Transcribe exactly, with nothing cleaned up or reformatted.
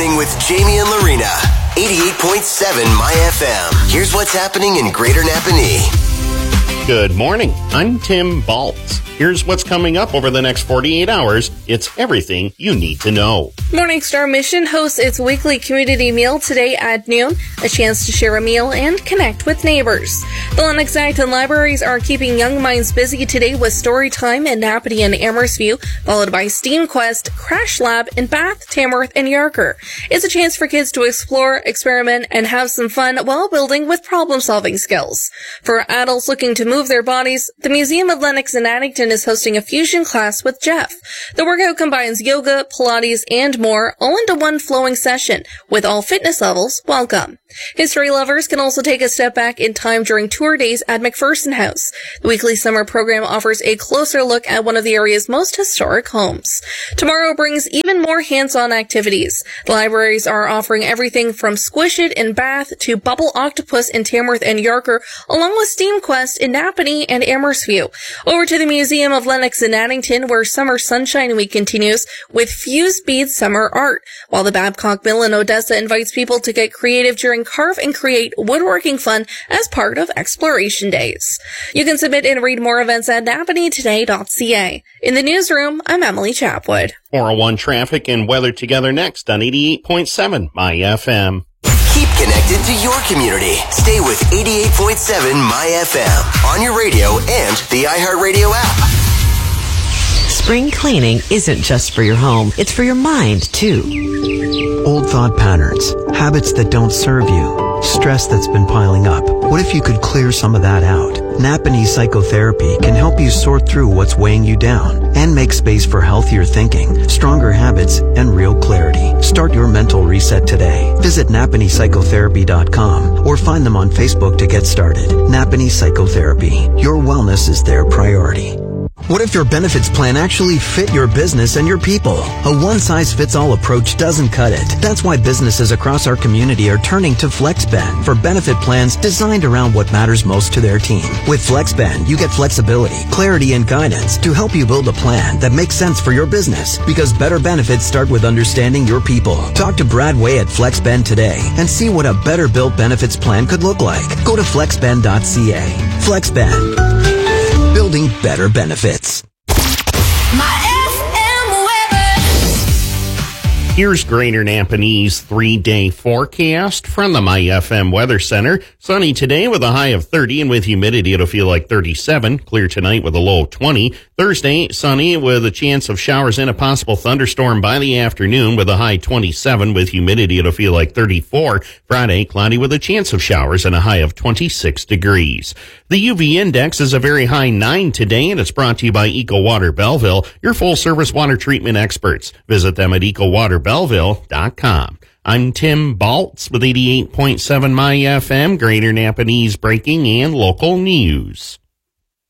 Morning with Jamie and Lorena. eighty-eight point seven My F M. Here's what's happening in Greater Napanee. Good morning. I'm Tim Baltz. Here's what's coming up over the next forty-eight hours. It's everything you need to know. Morning Star Mission hosts its weekly community meal today at noon. A chance to share a meal and connect with neighbors. The Lennox Acton Libraries are keeping young minds busy today with story time in Napanee and Amherstview, followed by STEAM Quest, Crash Lab in Bath, Tamworth, and Yarker. It's a chance for kids to explore, experiment, and have some fun while building with problem-solving skills. For adults looking to move their bodies, the Museum of Lennox in Addington is hosting a fusion class with Jeff. The workout combines yoga, Pilates, and more, all into one flowing session, with all fitness levels welcome. History lovers can also take a step back in time during tour days at McPherson House. The weekly summer program offers a closer look at one of the area's most historic homes. Tomorrow brings even more hands-on activities. The libraries are offering everything from Squish It in Bath to Bubble Octopus in Tamworth and Yarker, along with STEAM Quest in Napanee and Amherstview. Over to the Museum of Lennox in Addington, where Summer Sunshine Week continues with Fused Beads Summer Art, while the Babcock Mill in Odessa invites people to get creative during Carve and Create woodworking fun as part of Exploration Days. You can submit and read more events at napanee today dot c a. In the newsroom, I'm Emily Chapwood. four oh one traffic and weather together next on eighty-eight point seven My F M. Keep connected to your community. Stay with eighty-eight point seven My F M on your radio and the iHeartRadio app. Spring cleaning isn't just for your home, it's for your mind, too. Old thought patterns, habits that don't serve you, stress that's been piling up. What if you could clear some of that out? Napanee Psychotherapy can help you sort through what's weighing you down and make space for healthier thinking, stronger habits, and real clarity. Start your mental reset today. Visit napanee psychotherapy dot com or find them on Facebook to get started. Napanee Psychotherapy. Your wellness is their priority. What if your benefits plan actually fit your business and your people? A one-size-fits-all approach doesn't cut it. That's why businesses across our community are turning to FlexBend for benefit plans designed around what matters most to their team. With FlexBend, you get flexibility, clarity, and guidance to help you build a plan that makes sense for your business, because better benefits start with understanding your people. Talk to Brad Way at FlexBend today and see what a better built benefits plan could look like. Go to flexbend dot c a. FlexBend. Building better benefits. Here's Greater Napanee's three-day forecast from the My F M Weather Center. Sunny today with a high of thirty, and with humidity it'll feel like thirty-seven. Clear tonight with a low of twenty. Thursday, sunny with a chance of showers and a possible thunderstorm by the afternoon with a high twenty-seven. With humidity it'll feel like thirty-four. Friday, cloudy with a chance of showers and a high of twenty-six degrees. The U V index is a very high nine today, and it's brought to you by Eco Water Belleville, your full-service water treatment experts. Visit them at eco water belleville dot com. I'm Tim Baltz with eighty-eight point seven My F M, Greater Napanee's breaking and local news.